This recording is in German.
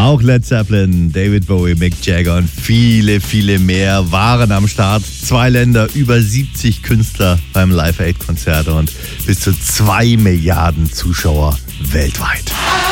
Auch Led Zeppelin, David Bowie, Mick Jagger und viele, viele mehr waren am Start. 2 Länder, über 70 Künstler beim Live-Aid-Konzert und bis zu 2 Milliarden Zuschauer weltweit.